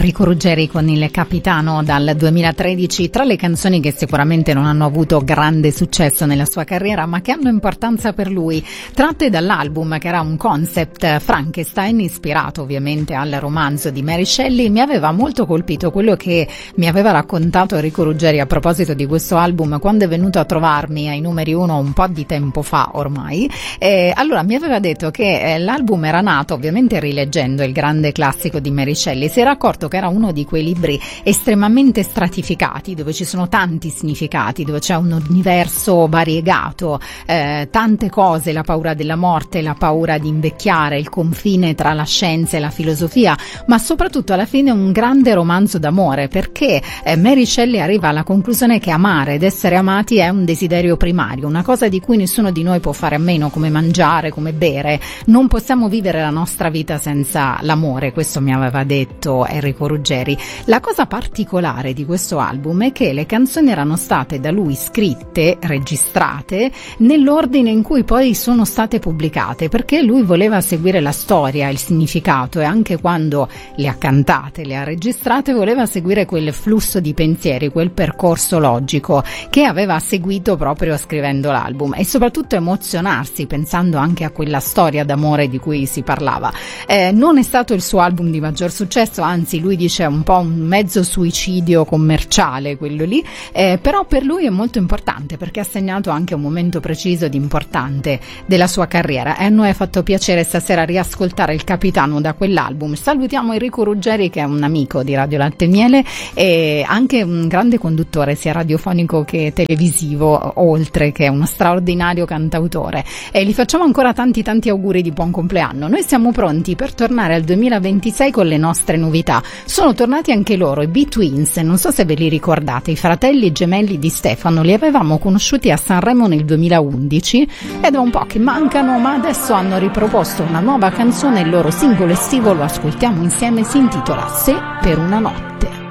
Enrico Ruggeri con Il Capitano dal 2013, tra le canzoni che sicuramente non hanno avuto grande successo nella sua carriera ma che hanno importanza per lui, tratte dall'album che era un concept Frankenstein ispirato ovviamente al romanzo di Mary Shelley. Mi aveva molto colpito quello che mi aveva raccontato Enrico Ruggeri a proposito di questo album quando è venuto a trovarmi ai numeri 1 un po' di tempo fa ormai. Allora mi aveva detto che l'album era nato ovviamente rileggendo il grande classico di Mary Shelley. Si era accorto che era uno di quei libri estremamente stratificati, dove ci sono tanti significati, dove c'è un universo variegato, tante cose, la paura della morte, la paura di invecchiare, il confine tra la scienza e la filosofia, ma soprattutto alla fine un grande romanzo d'amore, perché Mary Shelley arriva alla conclusione che amare ed essere amati è un desiderio primario, una cosa di cui nessuno di noi può fare a meno, come mangiare, come bere. Non possiamo vivere la nostra vita senza l'amore, questo mi aveva detto Enrico Ruggeri. La cosa particolare di questo album è che le canzoni erano state da lui scritte, registrate, nell'ordine in cui poi sono state pubblicate, perché lui voleva seguire la storia, il significato, e anche quando le ha cantate, le ha registrate, voleva seguire quel flusso di pensieri, quel percorso logico che aveva seguito proprio scrivendo l'album, e soprattutto emozionarsi pensando anche a quella storia d'amore di cui si parlava. Non è stato il suo album di maggior successo, anzi lui dice un po' un mezzo suicidio commerciale quello lì, però per lui è molto importante perché ha segnato anche un momento preciso ed importante della sua carriera, e a noi è fatto piacere stasera riascoltare Il Capitano da quell'album. Salutiamo Enrico Ruggeri, che è un amico di Radio Latte e Miele e anche un grande conduttore sia radiofonico che televisivo, oltre che uno straordinario cantautore, e gli facciamo ancora tanti auguri di buon compleanno. Noi siamo pronti per tornare al 2026 con le nostre novità. Sono tornati anche loro, i B-Twins, non so se ve li ricordate, i fratelli gemelli di Stefano. Li avevamo conosciuti a Sanremo nel 2011 ed è un po' che mancano, ma adesso hanno riproposto una nuova canzone, il loro singolo estivo, lo ascoltiamo insieme, si intitola Se per una notte.